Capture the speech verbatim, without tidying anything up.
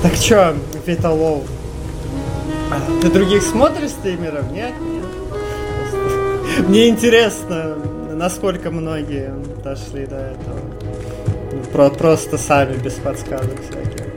Так чё, Виталоу? Ты других смотришь стримеров? Нет? Нет. Мне интересно, насколько многие дошли до этого. Про- просто сами, без подсказок всяких.